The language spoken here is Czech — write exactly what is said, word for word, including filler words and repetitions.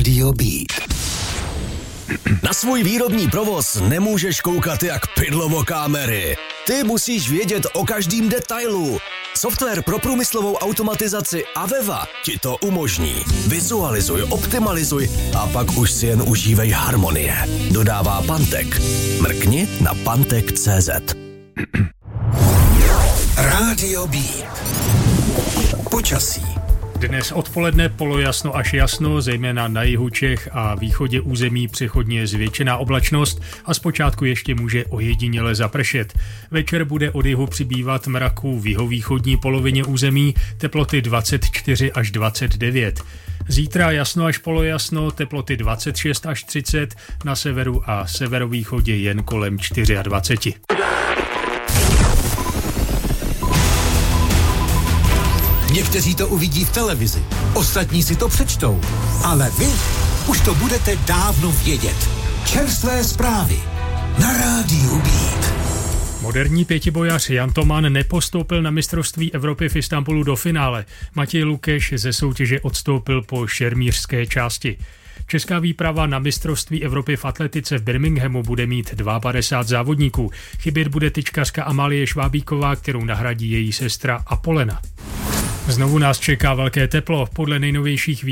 Rádio Beat. Na svůj výrobní provoz nemůžeš koukat jak pydlovo kamery. Ty musíš vědět o každém detailu. Software pro průmyslovou automatizaci Aveva ti to umožní. Vizualizuj, optimalizuj a pak už si jen užívej harmonie. Dodává Pantek. Mrkni na pantek tečka cé zet. Rádio Beat. Počasí. Dnes odpoledne polojasno až jasno, zejména na jihu Čech a východě území přechodně zvětšená oblačnost a zpočátku ještě může ojediněle zapršet. Večer bude od jihu přibývat mraků v jihovýchodní polovině území, teploty dvacet čtyři až dvacet devět. Zítra jasno až polojasno, teploty dvacet šest až třicet, na severu a severovýchodě jen kolem dvacet čtyři. Někteří to uvidí v televizi, ostatní si to přečtou, ale vy už to budete dávno vědět. Čerstvé zprávy na Rádiu Beat. Moderní pětibojař Jan Toman nepostoupil na mistrovství Evropy v Istanbulu do finále. Matěj Lukeš ze soutěže odstoupil po šermířské části. Česká výprava na mistrovství Evropy v atletice v Birminghamu bude mít padesát dva závodníků. Chybět bude tyčkařka Amálie Švábíková, kterou nahradí její sestra Apolena. Znovu nás čeká velké teplo. Podle nejnovějších